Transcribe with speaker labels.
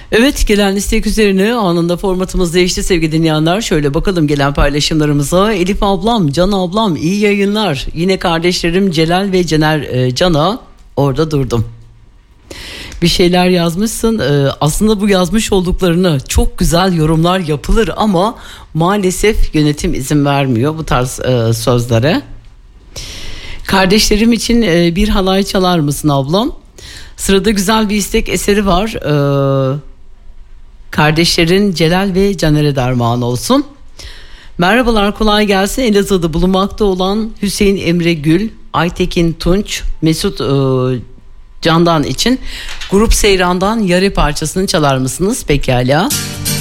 Speaker 1: Evet, gelen istek üzerine anında formatımız değişti sevgili dinleyenler. Şöyle bakalım gelen paylaşımlarımıza. Elif ablam, Can ablam iyi yayınlar. Yine kardeşlerim Celal ve Cener Can'a orada durdum. Bir şeyler yazmışsın. Aslında bu yazmış olduklarını çok güzel yorumlar yapılır ama maalesef yönetim izin vermiyor bu tarz sözlere. Kardeşlerim için bir halay çalar mısın ablam? Sırada güzel bir istek eseri var. Kardeşlerin Celal ve Caner'e derman olsun. Merhabalar, kolay gelsin. Elazığ'da bulunmakta olan Hüseyin Emre Gül, Aytekin Tunç, Mesut Candan için Grup Seyran'dan Yare parçasını çalar mısınız? Pekala.